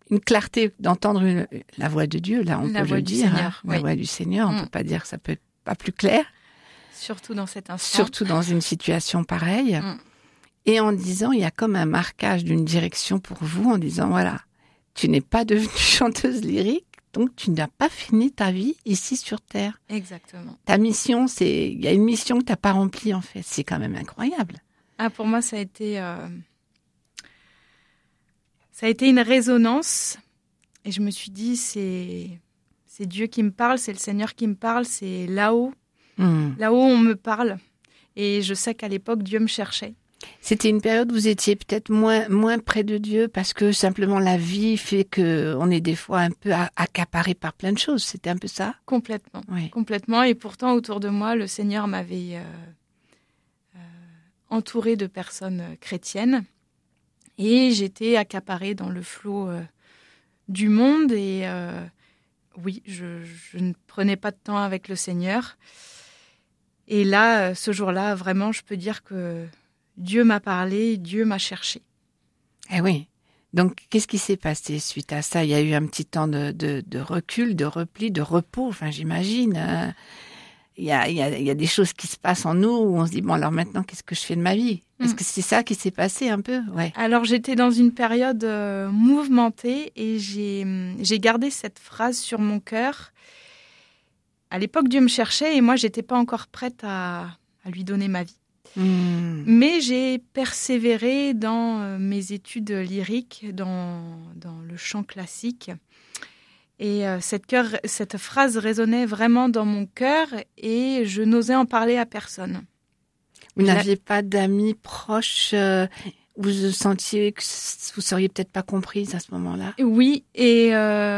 une clarté d'entendre la voix de Dieu, là, on peut le dire. Seigneur, la voix du Seigneur, on ne peut pas dire que ça peut être pas plus clair. Surtout dans cet instant. Surtout dans une situation pareille. Et en disant, il y a comme un marquage d'une direction pour vous, en disant, voilà, tu n'es pas devenue chanteuse lyrique, donc tu n'as pas fini ta vie ici sur Terre. Exactement. Ta mission, il y a une mission que tu n'as pas remplie, en fait. C'est quand même incroyable. Ah, pour moi, ça a été une résonance. Et je me suis dit, c'est Dieu qui me parle, c'est le Seigneur qui me parle, c'est là-haut. Là-haut, on me parle. Et je sais qu'à l'époque, Dieu me cherchait. C'était une période où vous étiez peut-être moins près de Dieu parce que simplement la vie fait qu'on est des fois un peu accaparé par plein de choses. C'était un peu ça? Complètement. Oui. Complètement. Et pourtant, autour de moi, le Seigneur m'avait entourée de personnes chrétiennes. Et j'étais accaparée dans le flot du monde. Et oui, je ne prenais pas de temps avec le Seigneur. Et là, ce jour-là, vraiment, je peux dire que Dieu m'a parlé, Dieu m'a cherché. Eh oui. Donc, qu'est-ce qui s'est passé suite à ça? Il y a eu un petit temps de recul, de repli, de repos, enfin, j'imagine. Il y a des choses qui se passent en nous où on se dit, bon, alors maintenant, qu'est-ce que je fais de ma vie? Est-ce que c'est ça qui s'est passé un peu? Ouais. Alors, j'étais dans une période mouvementée et j'ai gardé cette phrase sur mon cœur. À l'époque, Dieu me cherchait et moi, j'étais pas encore prête à lui donner ma vie. Mais j'ai persévéré dans mes études lyriques, dans le chant classique. Et cette phrase résonnait vraiment dans mon cœur et je n'osais en parler à personne. Vous n'aviez pas d'amis proches vous sentiez que vous seriez peut-être pas comprise à ce moment-là? Oui, et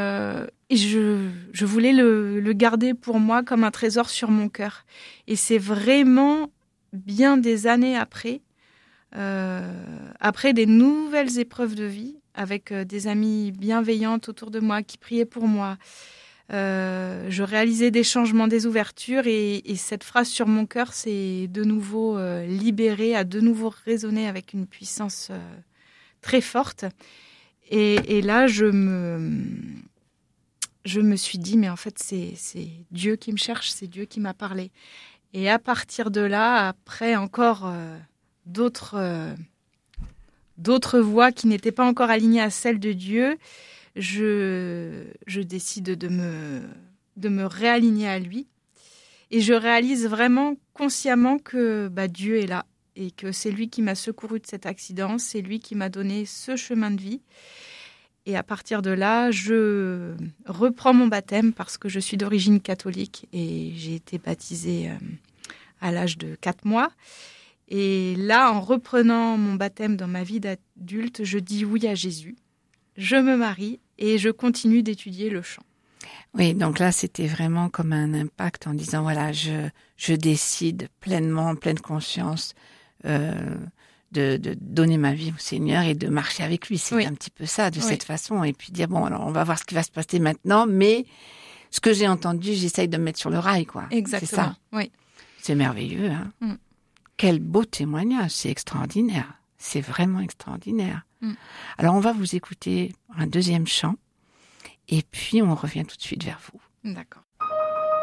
je voulais le garder pour moi comme un trésor sur mon cœur. Et c'est vraiment bien des années après des nouvelles épreuves de vie, avec des amies bienveillantes autour de moi qui priaient pour moi. Je réalisais des changements, des ouvertures et cette phrase sur mon cœur s'est de nouveau libérée, a de nouveau résonné avec une puissance très forte. Et là, je me suis dit, mais en fait, c'est Dieu qui me cherche, c'est Dieu qui m'a parlé. Et à partir de là, après encore d'autres voix qui n'étaient pas encore alignées à celle de Dieu, je décide de me réaligner à lui. Et je réalise vraiment consciemment que Dieu est là et que c'est lui qui m'a secouru de cet accident, c'est lui qui m'a donné ce chemin de vie. Et à partir de là, je reprends mon baptême parce que je suis d'origine catholique et j'ai été baptisée à l'âge de 4 mois. Et là, en reprenant mon baptême dans ma vie d'adulte, je dis oui à Jésus. Je me marie et je continue d'étudier le chant. Oui, donc là, c'était vraiment comme un impact en disant, voilà, je décide pleinement, en pleine conscience, de donner ma vie au Seigneur et de marcher avec lui. C'est un petit peu ça, de cette façon. Et puis dire, bon, alors on va voir ce qui va se passer maintenant, mais ce que j'ai entendu, j'essaye de me mettre sur le rail, quoi. Exactement, c'est ça. Oui. C'est merveilleux, hein. Quel beau témoignage, c'est extraordinaire. C'est vraiment extraordinaire. Alors, on va vous écouter un deuxième chant et puis on revient tout de suite vers vous. D'accord.